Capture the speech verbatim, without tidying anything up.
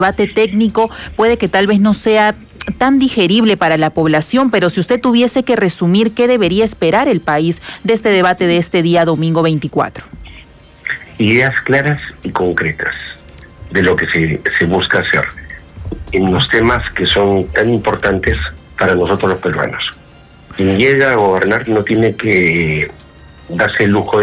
debate técnico puede que tal vez no sea tan digerible para la población, pero si usted tuviese que resumir qué debería esperar el país de este debate de este día domingo veinticuatro. Ideas claras y concretas de lo que se, se busca hacer en los temas que son tan importantes para nosotros los peruanos. Quien llega a gobernar no tiene que darse el lujo de